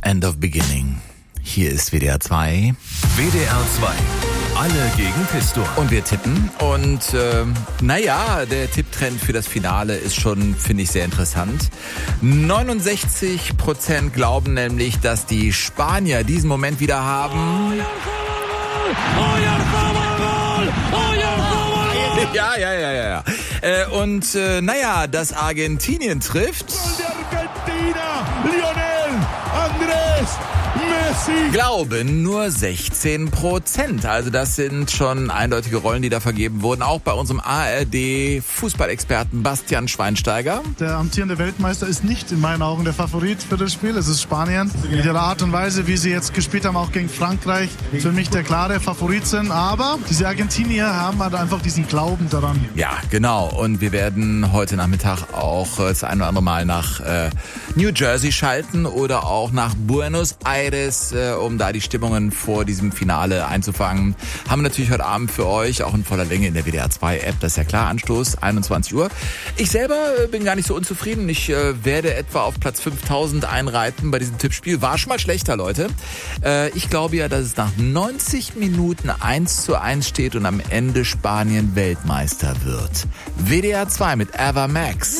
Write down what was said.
End of Beginning. Hier ist WDR 2. WDR 2. Alle gegen Pistor. Und wir tippen. Und der Tipptrend für das Finale ist schon, finde ich, sehr interessant. 69% glauben nämlich, dass die Spanier diesen Moment wieder haben. Ja. Dass Argentinien trifft. Lionel Andrés Messi. Glauben nur 16%. Also das sind schon eindeutige Rollen, die da vergeben wurden. Auch bei unserem ARD-Fußballexperten Bastian Schweinsteiger. Der amtierende Weltmeister ist nicht in meinen Augen der Favorit für das Spiel. Es ist Spanien. Mit ihrer Art und Weise, wie sie jetzt gespielt haben, auch gegen Frankreich, für mich der klare Favorit sind. Aber diese Argentinier haben halt einfach diesen Glauben daran. Ja, genau. Und wir werden heute Nachmittag auch das ein oder andere Mal nach New Jersey schalten oder auch nach Buenos Aires, um da die Stimmungen vor diesem Finale einzufangen. Haben wir natürlich heute Abend für euch, auch in voller Länge in der WDR 2 App, das ist ja klar, Anstoß, 21 Uhr. Ich selber bin gar nicht so unzufrieden. Ich werde etwa auf Platz 5000 einreiten bei diesem Tippspiel. War schon mal schlechter, Leute. Ich glaube ja, dass es nach 90 Minuten 1:1 steht und am Ende Spanien Weltmeister wird. WDR 2 mit Ava Max.